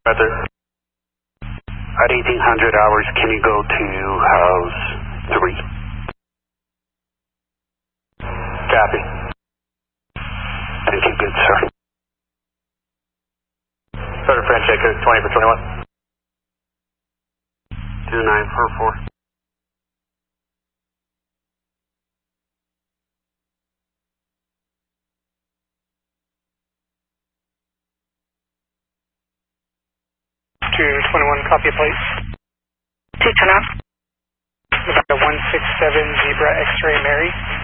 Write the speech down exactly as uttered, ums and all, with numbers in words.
Roger. At eighteen hundred hours, can you go to house three? Copy. Thank you, good sir. Roger, Francesco, twenty for twenty-one. two nine four four. two twenty-one, copy please. two twenty-one. Nevada one six seven, Zebra X-ray Mary.